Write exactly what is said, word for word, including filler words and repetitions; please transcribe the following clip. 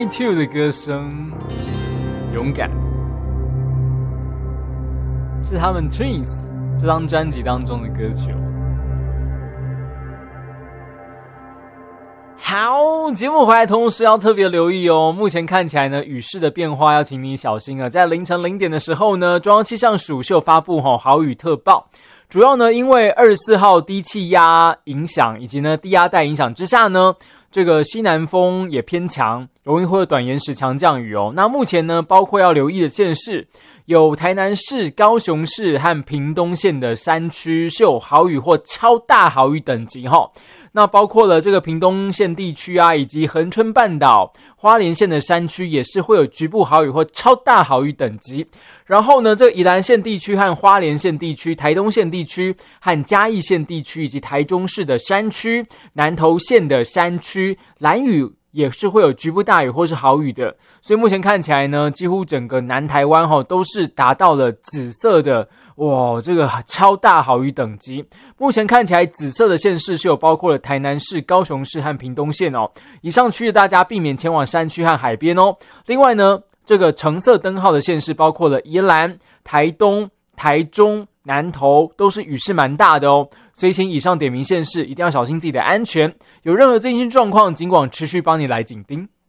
Me Too 的歌声，勇敢，是他们 Twins 这张专辑当中的歌曲。好，节目回来同时要特别留意哦。目前看起来呢，雨势的变化要请你小心啊。在凌晨零点的时候呢，中央气象署就发布吼豪雨特报。主要呢，因为二十四号低气压影响以及呢低压带影响之下呢，这个西南风也偏强，容易会有短延时强降雨哦。那目前呢，包括要留意的县市有台南市、高雄市和屏东县的山区是有豪雨或超大豪雨等级哈。那包括了这个屏东县地区啊，以及恒春半岛、花莲县的山区也是会有局部豪雨或超大豪雨等级。然后呢，这个宜兰县地区和花莲县地区、台东县地区和嘉义县地区以及台中市的山区、南投县的山区，兰屿也是会有局部大雨或是豪雨的。所以目前看起来呢，几乎整个南台湾齁都是达到了紫色的哇，这个超大豪雨等级。目前看起来紫色的县市是有包括了台南市、高雄市和屏东县哦。以上区域大家避免前往山区和海边哦。另外呢，这个橙色灯号的县市包括了宜兰、台东、台中、南投，都是雨势蛮大的哦。所以请以上点名县市一定要小心自己的安全，有任何最新状况尽管持续帮你来紧盯。